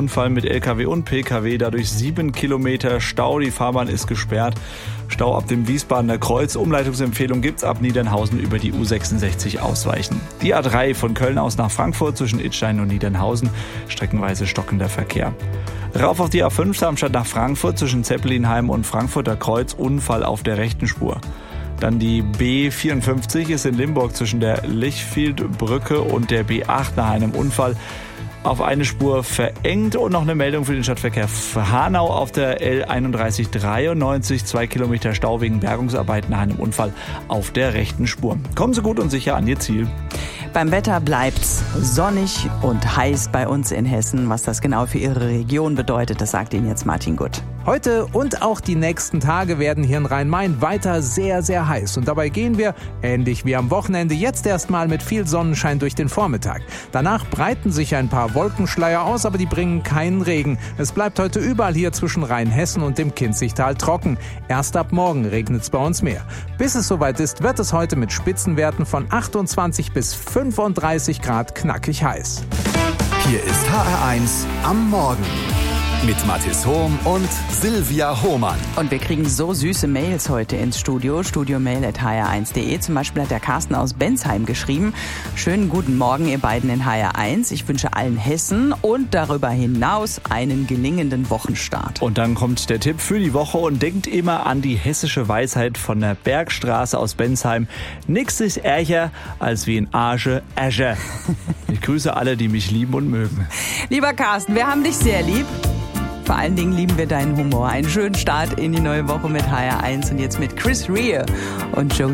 Unfall mit LKW und PKW, dadurch 7 Kilometer Stau, die Fahrbahn ist gesperrt. Stau ab dem Wiesbadener Kreuz. Umleitungsempfehlung gibt's ab Niedernhausen über die U66 ausweichen. Die A3 von Köln aus nach Frankfurt zwischen Idstein und Niedernhausen, streckenweise stockender Verkehr. Rauf auf die A5 Darmstadt nach Frankfurt zwischen Zeppelinheim und Frankfurter Kreuz, Unfall auf der rechten Spur. Dann die B54 ist in Limburg zwischen der Lichfieldbrücke und der B8 nach einem Unfall auf eine Spur verengt. Und noch eine Meldung für den Stadtverkehr Hanau auf der L3193, 2 Kilometer Stau wegen Bergungsarbeiten nach einem Unfall auf der rechten Spur. Kommen Sie gut und sicher an Ihr Ziel. Beim Wetter bleibt's sonnig und heiß bei uns in Hessen. Was das genau für Ihre Region bedeutet, das sagt Ihnen jetzt Martin Gutt. Heute und auch die nächsten Tage werden hier in Rhein-Main weiter sehr, sehr heiß. Und dabei gehen wir, ähnlich wie am Wochenende, jetzt erstmal mit viel Sonnenschein durch den Vormittag. Danach breiten sich ein paar Wolkenschleier aus, aber die bringen keinen Regen. Es bleibt heute überall hier zwischen Rheinhessen und dem Kinzigtal trocken. Erst ab morgen regnet's bei uns mehr. Bis es soweit ist, wird es heute mit Spitzenwerten von 28 bis 35 Grad knackig heiß. Hier ist HR1 am Morgen mit Mathis Hohm und Silvia Hohmann. Und wir kriegen so süße Mails heute ins Studio. studiomail@hr1.de. Zum Beispiel hat der Carsten aus Bensheim geschrieben: Schönen guten Morgen, ihr beiden in HR1. Ich wünsche allen Hessen und darüber hinaus einen gelingenden Wochenstart. Und dann kommt der Tipp für die Woche und denkt immer an die hessische Weisheit von der Bergstraße aus Bensheim. Nix ist ärger als wie ein Arge Äscher. Ich grüße alle, die mich lieben und mögen. Lieber Carsten, wir haben dich sehr lieb. Vor allen Dingen lieben wir deinen Humor. Einen schönen Start in die neue Woche mit HR1 und jetzt mit Chris Rea und Joe